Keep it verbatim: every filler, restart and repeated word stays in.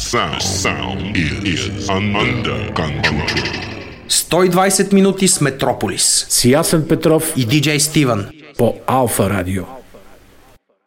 Sound, sound is under control. сто и двайсет минути с Метрополис. С Ясен Петров и диджей Стивън по Алфа Радио.